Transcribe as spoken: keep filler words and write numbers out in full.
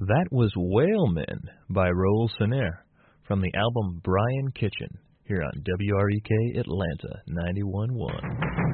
That was Whalemen by Raul Siner from the album Brian Kitchen here on W R E K Atlanta ninety-one point one.